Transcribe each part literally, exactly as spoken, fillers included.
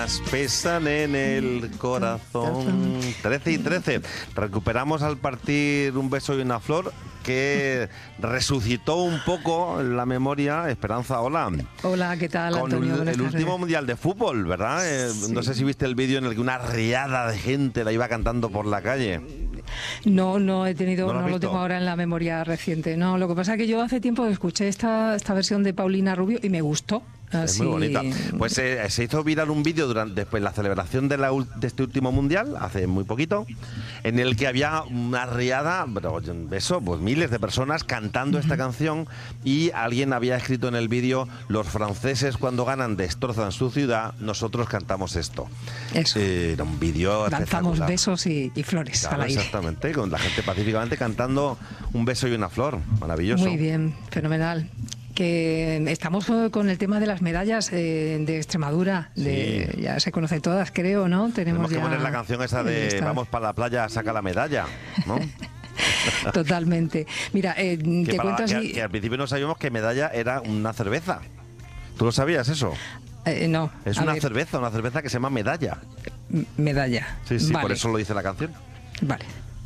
Pesan en el corazón. trece y trece. Recuperamos al partir Un beso y una flor, que resucitó un poco la memoria. Esperanza, hola. Hola, ¿qué tal, Con Antonio? el, Buenas el tardes. último mundial de fútbol, ¿verdad? Eh, Sí. No sé si viste el vídeo en el que una riada de gente la iba cantando por la calle. No, no he tenido, ¿No lo no, has lo visto? tengo ahora en la memoria reciente. No, lo que pasa es que yo hace tiempo escuché esta, esta versión de Paulina Rubio y me gustó. Es Así... muy bonita. Pues eh, se hizo viral un vídeo durante después la celebración de, la, ul- de este último mundial, hace muy poquito, en el que había una riada, pero eso, pues miles de personas cantando esta canción, y alguien había escrito en el vídeo: los franceses cuando ganan destrozan su ciudad, nosotros cantamos esto. Eso. Eh, era un vídeo Lanzamos espectacular. besos y, y flores Claro, al aire. exactamente, con la gente pacíficamente cantando Un beso y una flor. Maravilloso. Muy bien, fenomenal. Que estamos con el tema de las medallas eh, de Extremadura. De, Sí. Ya se conoce todas, creo, ¿no? Tenemos que ya poner la canción esa de está. vamos para la playa, saca la medalla, ¿no? Totalmente. Mira, eh, Que, te para- cuento que- así. que al principio no sabíamos que medalla era una cerveza. ¿Tú lo sabías eso? eh, no, Es a una ver, cerveza, una cerveza que se llama medalla. m- medalla. Sí, sí, Vale, por eso lo dice la canción. Vale.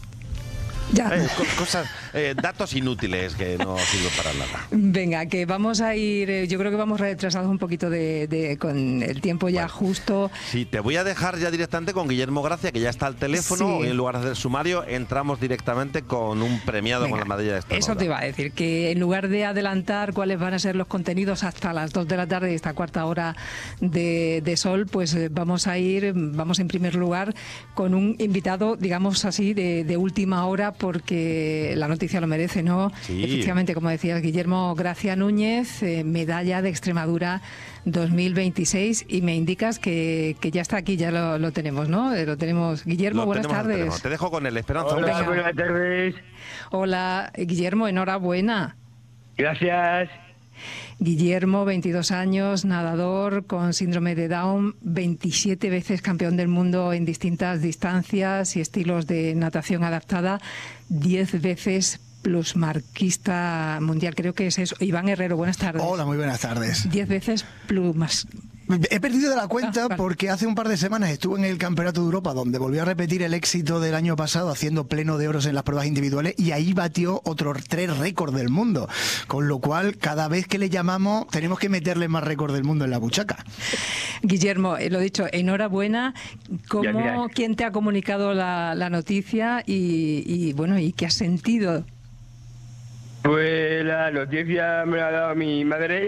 Ya. Eh, co- cosas, eh, datos inútiles que no sirven para nada. Venga, que vamos a ir, eh, yo creo que vamos retrasados un poquito de, de- con el tiempo ya Bueno. justo. Sí, te voy a dejar ya directamente con Guillermo Gracia, que ya está al teléfono. Sí. Hoy, en lugar de hacer el sumario, entramos directamente con un premiado Venga, con la medalla de Extremadura. eso te iba a decir, que en lugar de adelantar cuáles van a ser los contenidos hasta las dos de la tarde, esta cuarta hora de, de sol, pues eh, vamos a ir, vamos en primer lugar con un invitado, digamos así, de, de última hora, porque la noticia lo merece, ¿no? Sí. Efectivamente, como decías, Guillermo Gracia Núñez, eh, medalla de Extremadura dos mil veintiséis, y me indicas que, que ya está aquí, ya lo, lo tenemos, ¿no? Eh, Lo tenemos. Guillermo, Lo buenas tenemos al tardes. teléfono. Te dejo con él, Esperanza. un Hola, beso. buenas tardes. Hola, eh, Guillermo, enhorabuena. Gracias. Guillermo, veintidós años, nadador con síndrome de Down, veintisiete veces campeón del mundo en distintas distancias y estilos de natación adaptada, diez veces plusmarquista mundial, creo que es eso. Iván Herrero, buenas tardes. Hola, muy buenas tardes. diez veces plus... He perdido la cuenta Ah, vale. porque hace un par de semanas estuve en el Campeonato de Europa, donde volvió a repetir el éxito del año pasado haciendo pleno de oros en las pruebas individuales, y ahí batió otros tres récords del mundo. Con lo cual, cada vez que le llamamos, tenemos que meterle más récords del mundo en la buchaca. Guillermo, eh, lo dicho, enhorabuena. ¿Cómo, Gracias. quién te ha comunicado la, la noticia y, y, bueno, y qué has sentido? Pues la noticia me la ha dado mi madre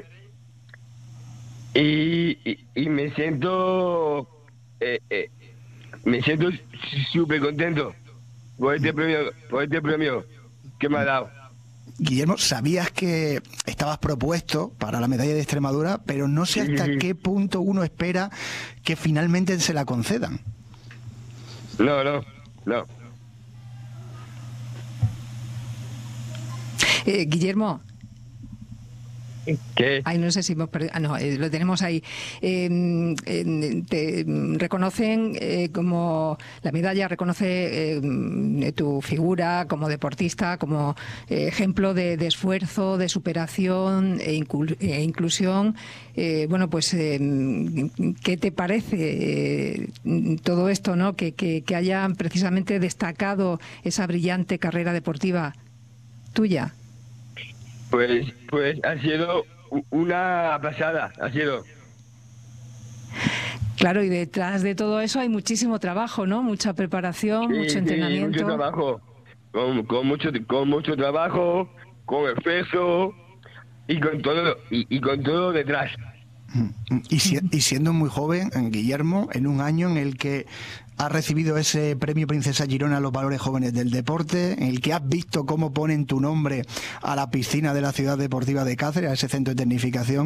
y, y, y me siento eh, eh, me siento súper contento por este premio, por este premio que me ha dado. Guillermo, sabías que estabas propuesto para la medalla de Extremadura, pero no sé Sí, hasta sí, sí. qué punto uno espera que finalmente se la concedan. No, no, no. Eh, Guillermo, ¿Qué? ay, no sé si hemos perdido. Ah, no, eh, lo tenemos ahí. Eh, eh, te mm, reconocen eh, como la medalla reconoce eh, mm, tu figura como deportista, como eh, ejemplo de, de esfuerzo, de superación e, incul- e inclusión. Eh, bueno, pues, eh, ¿qué te parece eh, todo esto, no? Que, que, que hayan precisamente destacado esa brillante carrera deportiva tuya. Pues, pues ha sido u- una pasada, ha sido. Claro, y detrás de todo eso hay muchísimo trabajo, ¿no? Mucha preparación, Sí, mucho sí, entrenamiento. mucho trabajo, con, con mucho con mucho trabajo, con esfuerzo y con todo y, y con todo detrás. Y, si- y siendo muy joven, Guillermo, en un año en el que has recibido ese premio Princesa Girona a los valores jóvenes del deporte, en el que has visto cómo ponen tu nombre a la piscina de la Ciudad Deportiva de Cáceres, a ese centro de tecnificación,